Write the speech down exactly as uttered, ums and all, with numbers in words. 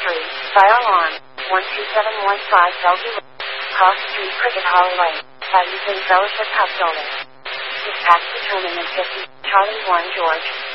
three, Fire Alarm, one two seven one five Bellevue, Cross Street, Cricket Hollow Lane, by using Fellowship House Solar. Dispatch determinant fifty, Charlie one George.